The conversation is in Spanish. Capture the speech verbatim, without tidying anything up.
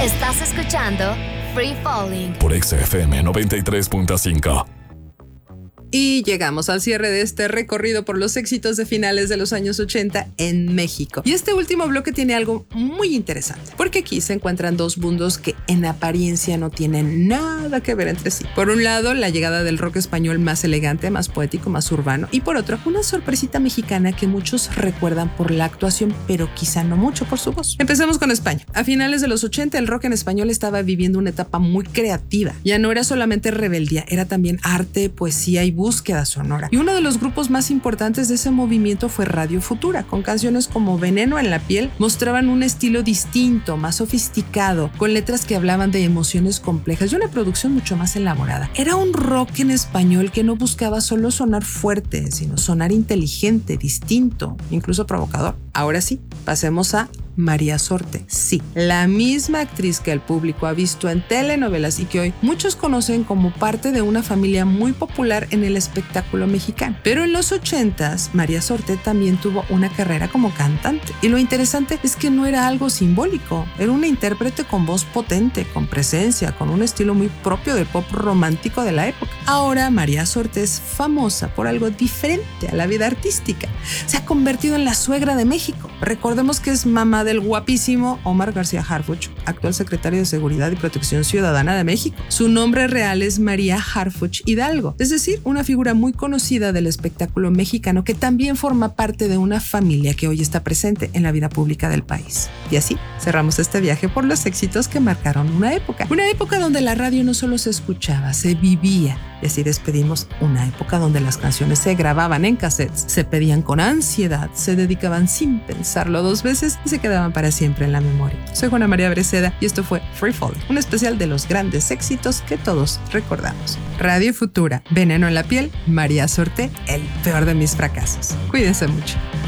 Estás escuchando Free Falling por X F M noventa y tres punto cinco. Y llegamos al cierre de este recorrido por los éxitos de finales de los años ochenta en México. Y este último bloque tiene algo muy interesante, porque aquí se encuentran dos mundos que en apariencia no tienen nada que ver entre sí. Por un lado, la llegada del rock español más elegante, más poético, más urbano. Y por otro, una sorpresita mexicana que muchos recuerdan por la actuación, pero quizá no mucho por su voz. Empecemos con España. A finales de los ochenta, el rock en español estaba viviendo una etapa muy creativa. Ya no era solamente rebeldía, era también arte, poesía y búsqueda sonora. Y uno de los grupos más importantes de ese movimiento fue Radio Futura, con canciones como Veneno en la piel, mostraban un estilo distinto, más sofisticado, con letras que hablaban de emociones complejas y una producción mucho más elaborada. Era un rock en español que no buscaba solo sonar fuerte, sino sonar inteligente, distinto, incluso provocador. Ahora sí, pasemos a María Sorte. Sí, la misma actriz que el público ha visto en telenovelas y que hoy muchos conocen como parte de una familia muy popular en el espectáculo mexicano. Pero en los ochentas, María Sorte también tuvo una carrera como cantante. Y lo interesante es que no era algo simbólico, era una intérprete con voz potente, con presencia, con un estilo muy propio del pop romántico de la época. Ahora María Sorte es famosa por algo diferente a la vida artística. Se ha convertido en la suegra de México. Recordemos que es mamá del guapísimo Omar García Harfuch, actual secretario de Seguridad y Protección Ciudadana de México. Su nombre real es María Harfuch Hidalgo, es decir, una figura muy conocida del espectáculo mexicano que también forma parte de una familia que hoy está presente en la vida pública del país. Y así cerramos este viaje por los éxitos que marcaron una época. Una época donde la radio no solo se escuchaba, se vivía. Y así despedimos una época donde las canciones se grababan en cassettes, se pedían con ansiedad, se dedicaban sin pensarlo dos veces y se quedaban para siempre en la memoria. Soy Juana María Breceda y esto fue Free Falling, un especial de los grandes éxitos que todos recordamos. Radio Futura, Veneno en la piel, María Sorte, el peor de mis fracasos. Cuídense mucho.